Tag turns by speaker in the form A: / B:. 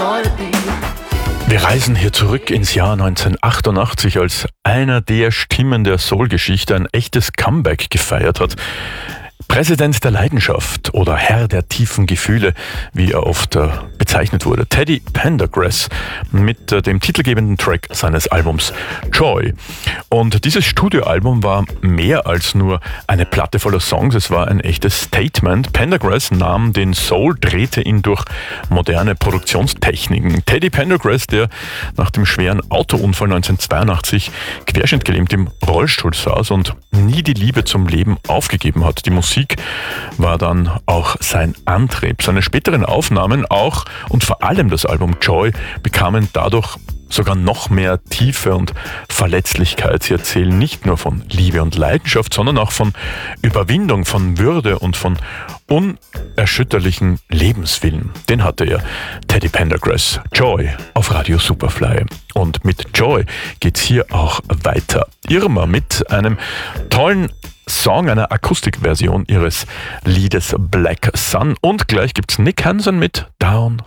A: Wir reisen hier zurück ins Jahr 1988, als einer der Stimmen der Soul-Geschichte ein echtes Comeback gefeiert hat. Präsident der Leidenschaft oder Herr der tiefen Gefühle, wie er oft bezeichnet wurde. Teddy Pendergrass mit dem titelgebenden Track seines Albums Joy. Und dieses Studioalbum war mehr als nur eine Platte voller Songs, es war ein echtes Statement. Pendergrass nahm den Soul, drehte ihn durch moderne Produktionstechniken. Teddy Pendergrass, der nach dem schweren Autounfall 1982 querschnittgelähmt im Rollstuhl saß und nie die Liebe zum Leben aufgegeben hat. Die Musik war dann auch sein Antrieb. Seine späteren Aufnahmen, auch und vor allem das Album Joy, bekamen dadurch sogar noch mehr Tiefe und Verletzlichkeit. Sie erzählen nicht nur von Liebe und Leidenschaft, sondern auch von Überwindung, von Würde und von unerschütterlichen Lebenswillen. Den hatte er, Teddy Pendergrass. Joy auf Radio Superfly. Und mit Joy geht's hier auch weiter. Irma mit einem tollen Song, einer Akustikversion ihres Liedes Black Sun. Und gleich gibt's Nick Hansen mit Down